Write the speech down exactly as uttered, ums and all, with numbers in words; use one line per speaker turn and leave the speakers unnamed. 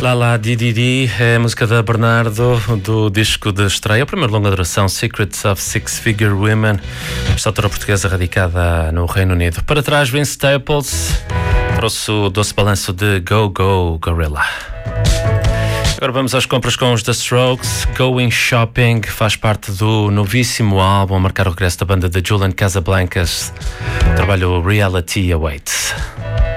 Lá Lá Di Di Di é a música da Bernardo, do disco de estreia, a primeira longa duração, Secrets of Six Figure Women, esta autora portuguesa radicada no Reino Unido. Para trás, Vince Staples trouxe o doce balanço de Go Go Gorilla. Agora vamos às compras com os The Strokes. Going Shopping faz parte do novíssimo álbum a marcar o regresso da banda de Julian Casablancas. O trabalho Reality Awaits.